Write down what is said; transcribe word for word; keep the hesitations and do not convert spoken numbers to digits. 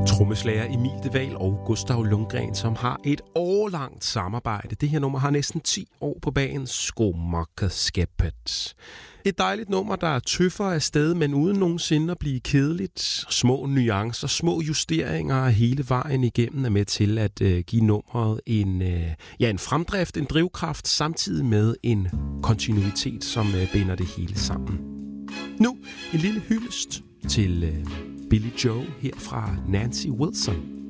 Trommeslager Emil De Waal og Gustav Lundgren, som har et årlangt samarbejde. Det her nummer har næsten ti år på bagen. Skomakerskabet. Et dejligt nummer, der tøffer afsted, men uden nogensinde at blive kedeligt. Små nuancer, små justeringer hele vejen igennem er med til at øh, give nummeret en, øh, ja, en fremdrift, en drivkraft, samtidig med en kontinuitet, som øh, binder det hele sammen. Nu en lille hyldest til øh, Billy Joe her fra Nancy Wilson.